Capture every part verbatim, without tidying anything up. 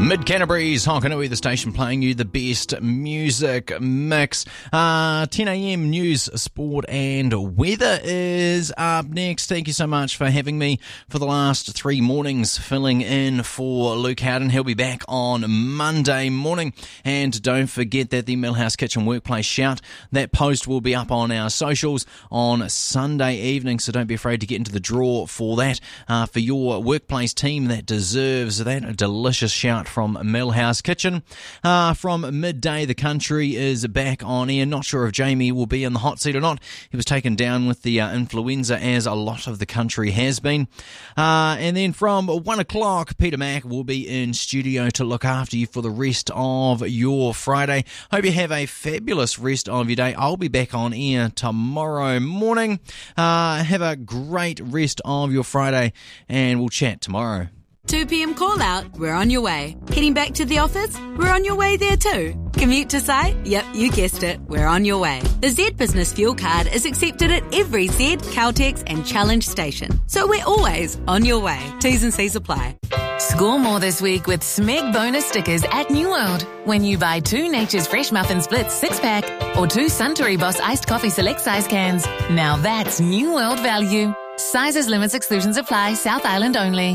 Mid Canterbury's Hokanui, the station playing you the best music mix. Uh, ten a.m. news, sport and weather is up next. Thank you so much for having me for the last three mornings, filling in for Luke Howden. He'll be back on Monday morning. And don't forget that the Millhouse Kitchen Workplace Shout, that post will be up on our socials on Sunday evening, so don't be afraid to get into the draw for that, uh, for your workplace team that deserves that delicious shout from Millhouse Kitchen. Uh, from midday, the country is back on air. Not sure if Jamie will be in the hot seat or not. He was taken down with the uh, influenza, as a lot of the country has been. Uh, and then from one o'clock, Peter Mack will be in studio to look after you for the rest of your Friday. Hope you have a fabulous rest of your day. I'll be back on air tomorrow morning. Uh, have a great rest of your Friday, and we'll chat tomorrow. two p.m. call out, we're on your way. Heading back to the office, we're on your way there too. Commute to site? Yep, you guessed it, we're on your way. The Z Business Fuel Card is accepted at every Z, Caltex and Challenge station. So we're always on your way. T's and C's apply. Score more this week with Smeg bonus stickers at New World. When you buy two Nature's Fresh Muffin Splits six-pack or two Suntory Boss Iced Coffee Select Size cans. Now that's New World value. Sizes, limits, exclusions apply. South Island only.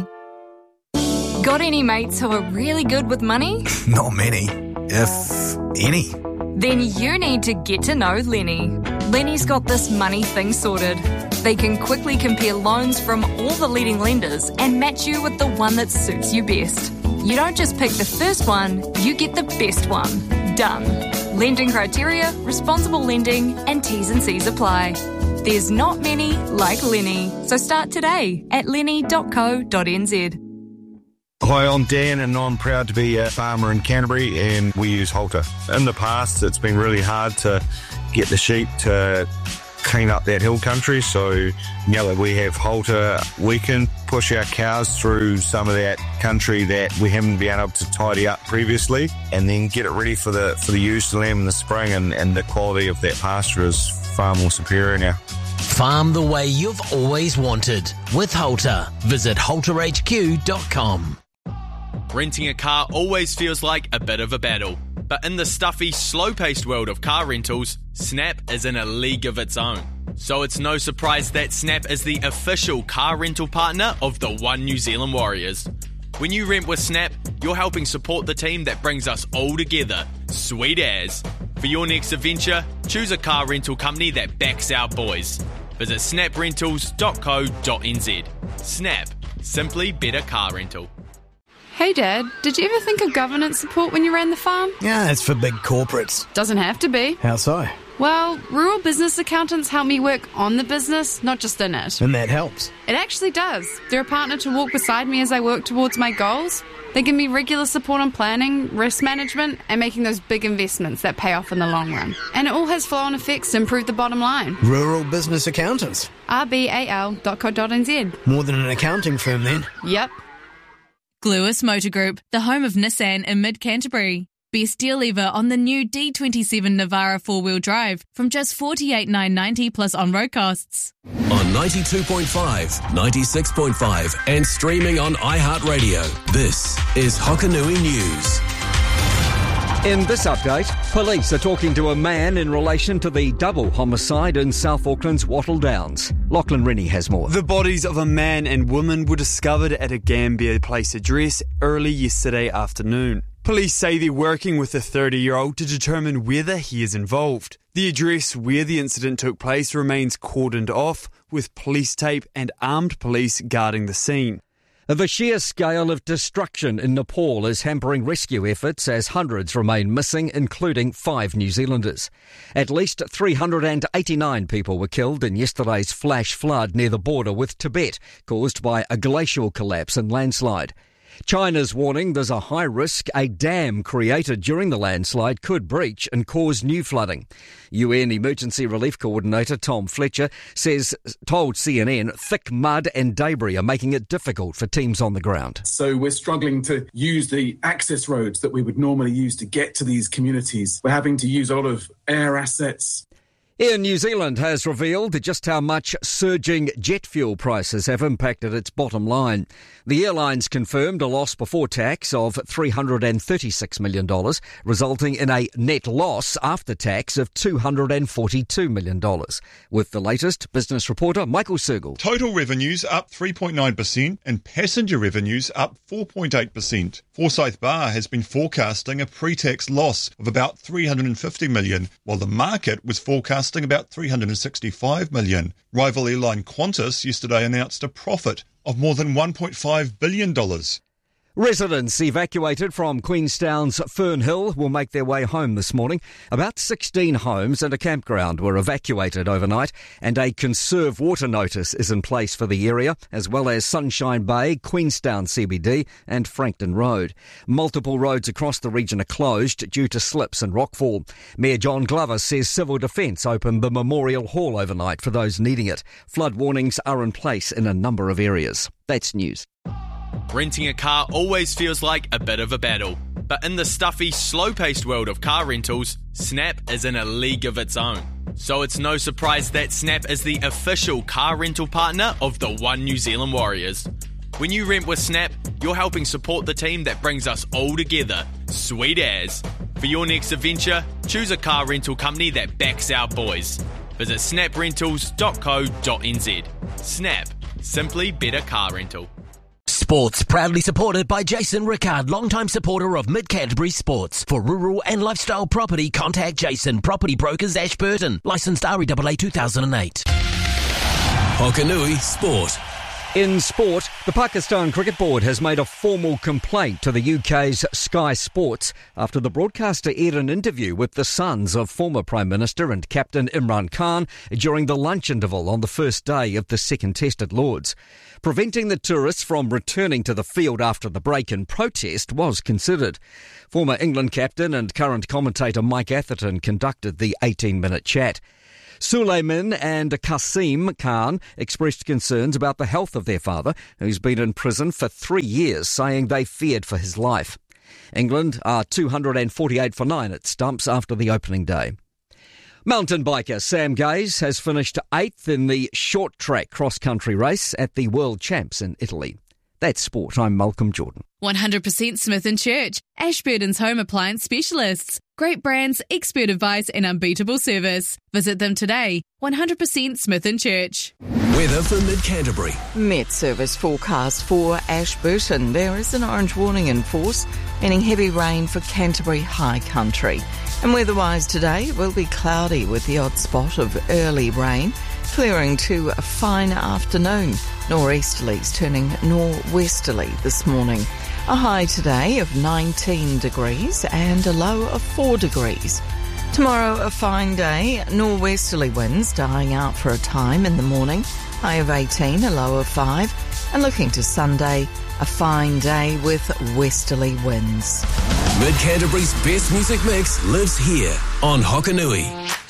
Got any mates who are really good with money? Not many, if any. Then you need to get to know Lenny. Lenny's got this money thing sorted. They can quickly compare loans from all the leading lenders and match you with the one that suits you best. You don't just pick the first one, you get the best one. Done. Lending criteria, responsible lending, and T's and C's apply. There's not many like Lenny. So start today at lenny dot co dot n z. Hi, I'm Dan and I'm proud to be a farmer in Canterbury, and we use Halter. In the past, it's been really hard to get the sheep to clean up that hill country, so now that we have Halter, we can push our cows through some of that country that we haven't been able to tidy up previously, and then get it ready for the for the ewes to lamb in the spring, and, and the quality of that pasture is far more superior now. Farm the way you've always wanted with Halter. Visit halter h q dot com. Renting a car always feels like a bit of a battle, but in the stuffy, slow-paced world of car rentals, Snap is in a league of its own. So it's no surprise that Snap is the official car rental partner of the One New Zealand Warriors. When you rent with Snap, you're helping support the team that brings us all together. Sweet as. For your next adventure, choose a car rental company that backs our boys. Visit snap rentals dot co dot n z. Snap. Simply better car rental. Hey Dad, did you ever think of governance support when you ran the farm? Yeah, it's for big corporates. Doesn't have to be. How so? Well, rural business accountants help me work on the business, not just in it. And that helps? It actually does. They're a partner to walk beside me as I work towards my goals. They give me regular support on planning, risk management, and making those big investments that pay off in the long run. And it all has flow-on effects to improve the bottom line. Rural business accountants? r b a l dot co dot n z. More than an accounting firm then? Yep. Gluis Motor Group, the home of Nissan in mid-Canterbury. Best deal ever on the new D twenty-seven Navara four-wheel drive from just forty-eight thousand nine hundred ninety plus on-road costs. On ninety-two point five, ninety-six point five and streaming on iHeartRadio, this is Hokanui News. In this update, police are talking to a man in relation to the double homicide in South Auckland's Wattle Downs. Lachlan Rennie has more. The bodies of a man and woman were discovered at a Gambier Place address early yesterday afternoon. Police say they're working with the thirty-year-old to determine whether he is involved. The address where the incident took place remains cordoned off, with police tape and armed police guarding the scene. The sheer scale of destruction in Nepal is hampering rescue efforts as hundreds remain missing, including five New Zealanders. At least three hundred eighty-nine people were killed in yesterday's flash flood near the border with Tibet, caused by a glacial collapse and landslide. China's warning there's a high risk a dam created during the landslide could breach and cause new flooding. U N Emergency Relief Coordinator Tom Fletcher says, told C N N, thick mud and debris are making it difficult for teams on the ground. So we're struggling to use the access roads that we would normally use to get to these communities. We're having to use a lot of air assets. Air New Zealand has revealed just how much surging jet fuel prices have impacted its bottom line. The airlines confirmed a loss before tax of three hundred thirty-six million dollars, resulting in a net loss after tax of two hundred forty-two million dollars. With the latest, business reporter Michael Sergel. Total revenues up three point nine percent and passenger revenues up four point eight percent. Forsyth Barr has been forecasting a pre-tax loss of about three hundred fifty million dollars, while the market was forecasting about three hundred sixty-five million dollars. Rival airline Qantas yesterday announced a profit of more than one point five billion dollars. Residents evacuated from Queenstown's Fernhill will make their way home this morning. About sixteen homes and a campground were evacuated overnight, and a conserve water notice is in place for the area, as well as Sunshine Bay, Queenstown C B D and Frankton Road. Multiple roads across the region are closed due to slips and rockfall. Mayor John Glover says Civil Defence opened the Memorial Hall overnight for those needing it. Flood warnings are in place in a number of areas. That's news. Renting a car always feels like a bit of a battle, but in the stuffy, slow-paced world of car rentals, Snap is in a league of its own. So it's no surprise that Snap is the official car rental partner of the One New Zealand Warriors. When you rent with Snap, you're helping support the team that brings us all together. Sweet as. For your next adventure, choose a car rental company that backs our boys. Visit snap rentals dot co dot n z. Snap. Simply better car rental. Sports proudly supported by Jason Rickard, longtime supporter of Mid-Canterbury Sports. For rural and lifestyle property, contact Jason, Property Brokers, Ashburton. Licensed R E A A two thousand eight. Hokanui Sport. In sport, the Pakistan Cricket Board has made a formal complaint to the U K's Sky Sports after the broadcaster aired an interview with the sons of former Prime Minister and captain Imran Khan during the lunch interval on the first day of the second test at Lords. Preventing the tourists from returning to the field after the break in protest was considered. Former England captain and current commentator Mike Atherton conducted the eighteen-minute chat. Suleiman and Qasim Khan expressed concerns about the health of their father, who's been in prison for three years, saying they feared for his life. England are two hundred forty-eight for nine at stumps after the opening day. Mountain biker Sam Gaze has finished eighth in the short track cross-country race at the World Champs in Italy. That's sport. I'm Malcolm Jordan. one hundred percent Smith and Church, Ashburton's home appliance specialists. Great brands, expert advice and unbeatable service. Visit them today. one hundred percent Smith and Church. Weather for Mid-Canterbury. Met Service forecast for Ashburton. There is an orange warning in force, meaning heavy rain for Canterbury High Country. And weather-wise today, it will be cloudy with the odd spot of early rain, clearing to a fine afternoon. Nor'easterlies turning nor'westerly this morning. A high today of nineteen degrees and a low of four degrees. Tomorrow, a fine day, nor'westerly winds dying out for a time in the morning. High of eighteen, a low of five. And looking to Sunday, a fine day with westerly winds. Mid-Canterbury's best music mix lives here on Hokanui.